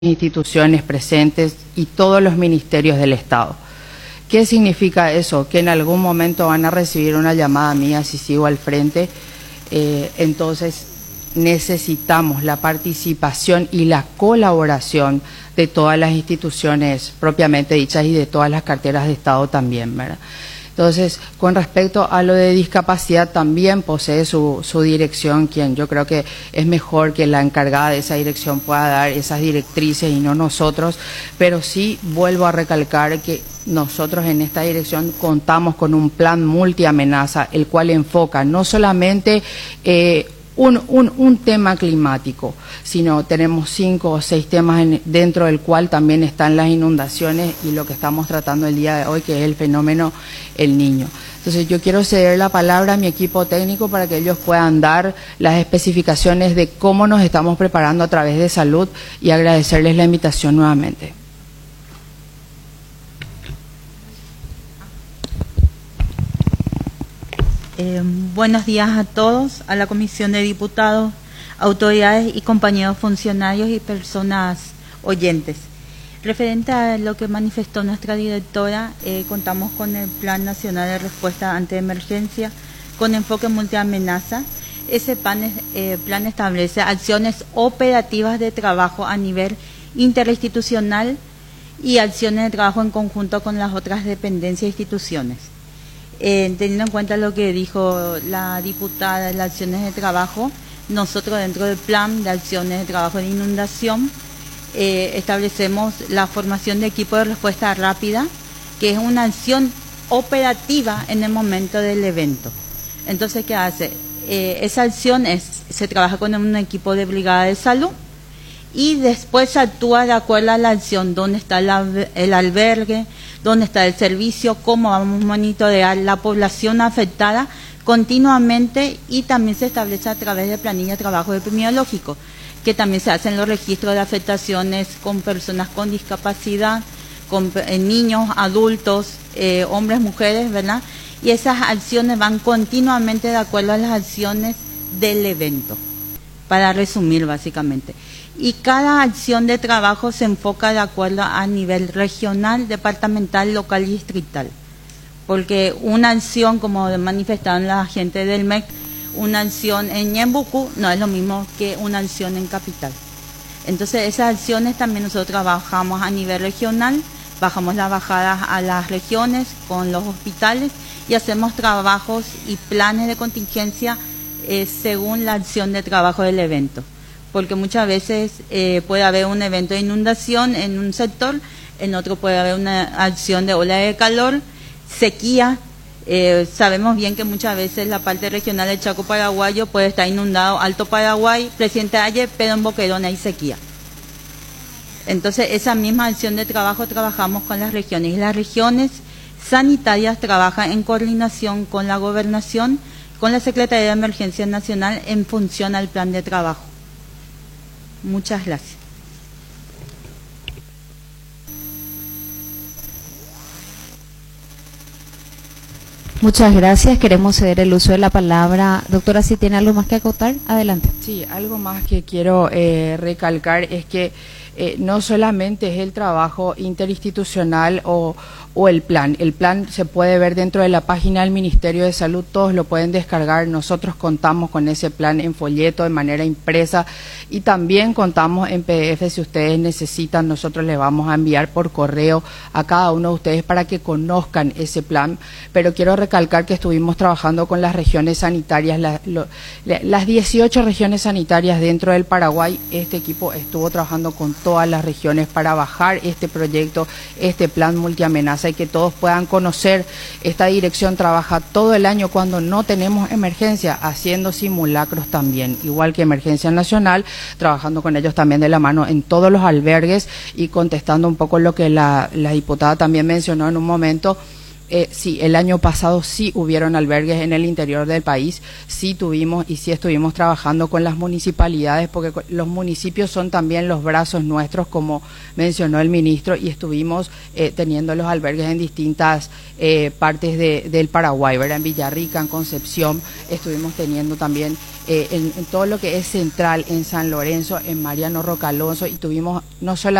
instituciones presentes y todos los ministerios del Estado. ¿Qué significa eso? Que en algún momento van a recibir una llamada mía si sigo al frente, entonces necesitamos la participación y la colaboración de todas las instituciones propiamente dichas y de todas las carteras de Estado también, ¿verdad? Entonces, con respecto a lo de discapacidad, también posee su dirección, quien yo creo que es mejor que la encargada de esa dirección pueda dar esas directrices y no nosotros, pero sí vuelvo a recalcar que nosotros en esta dirección contamos con un plan multiamenaza, el cual enfoca no solamente un tema climático, sino tenemos 5 o 6 temas dentro del cual también están las inundaciones y lo que estamos tratando el día de hoy, que es el fenómeno El Niño. Entonces yo quiero ceder la palabra a mi equipo técnico para que ellos puedan dar las especificaciones de cómo nos estamos preparando a través de salud y agradecerles la invitación nuevamente. Buenos días a todos, a la Comisión de Diputados, autoridades y compañeros funcionarios y personas oyentes. Referente a lo que manifestó nuestra directora, contamos con el Plan Nacional de Respuesta ante Emergencia con enfoque multiamenaza. Ese plan establece acciones operativas de trabajo a nivel interinstitucional y acciones de trabajo en conjunto con las otras dependencias e instituciones. Teniendo en cuenta lo que dijo la diputada de las acciones de trabajo, nosotros dentro del plan de acciones de trabajo de inundación establecemos la formación de equipo de respuesta rápida, que es una acción operativa en el momento del evento. Entonces, ¿qué hace? Esa acción se trabaja con un equipo de brigada de salud y después se actúa de acuerdo a la acción, dónde está el albergue, dónde está el servicio, cómo vamos a monitorear la población afectada continuamente, y también se establece a través de planilla de trabajo epidemiológico, que también se hacen los registros de afectaciones con personas con discapacidad, con niños, adultos, hombres, mujeres, ¿verdad? Y esas acciones van continuamente de acuerdo a las acciones del evento, para resumir básicamente. Y cada acción de trabajo se enfoca de acuerdo a nivel regional, departamental, local y distrital. Porque una acción, como manifestaron la gente del MEC, una acción en Ñembucú no es lo mismo que una acción en Capital. Entonces esas acciones también nosotros trabajamos a nivel regional, bajamos las bajadas a las regiones con los hospitales y hacemos trabajos y planes de contingencia según la acción de trabajo del evento. Porque muchas veces puede haber un evento de inundación en un sector, en otro puede haber una acción de ola de calor, sequía. Sabemos bien que muchas veces la parte regional del Chaco paraguayo puede estar inundado Alto Paraguay, Presidente Ayer, pero en Boquerón hay sequía. Entonces esa misma acción de trabajo trabajamos con las regiones, y las regiones sanitarias trabajan en coordinación con la Gobernación, con la Secretaría de Emergencia Nacional en función al plan de trabajo. Muchas gracias. Muchas gracias. Queremos ceder el uso de la palabra. Doctora, si tiene algo más que acotar, adelante. Sí, algo más que quiero recalcar es que no solamente es el trabajo interinstitucional o el plan. El plan se puede ver dentro de la página del Ministerio de Salud, todos lo pueden descargar. Nosotros contamos con ese plan en folleto de manera impresa y también contamos en PDF. Si ustedes necesitan, nosotros les vamos a enviar por correo a cada uno de ustedes para que conozcan ese plan. Pero quiero recalcar que estuvimos trabajando con las regiones sanitarias, las 18 regiones sanitarias dentro del Paraguay. Este equipo estuvo trabajando con todas las regiones para bajar este proyecto, este plan multiamenaza, y que todos puedan conocer. Esta dirección trabaja todo el año cuando no tenemos emergencia, haciendo simulacros también, igual que Emergencia Nacional, trabajando con ellos también de la mano en todos los albergues y contestando un poco lo que la diputada también mencionó en un momento. Sí, el año pasado sí hubieron albergues en el interior del país, sí tuvimos y sí estuvimos trabajando con las municipalidades, porque los municipios son también los brazos nuestros, como mencionó el ministro, y estuvimos teniendo los albergues en distintas partes del Paraguay, ¿verdad? En Villarrica, en Concepción, estuvimos teniendo también en todo lo que es central, en San Lorenzo, en Mariano Roca Alonso, y tuvimos no solamente